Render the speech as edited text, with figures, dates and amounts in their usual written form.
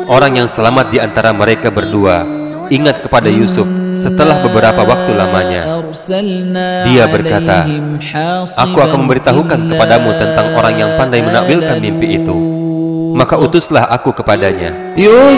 Orang yang selamat di antara mereka berdua ingat kepada Yusuf setelah beberapa waktu lamanya. Dia berkata, "Aku akan memberitahukan kepadamu tentang orang yang pandai menakwilkan mimpi itu." Maka utuslah aku kepadanya.